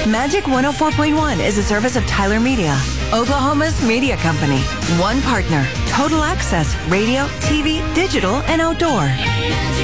Magic 104.1 is a service of Tyler Media, Oklahoma's media company. One partner, total access, radio, TV, digital, and outdoor.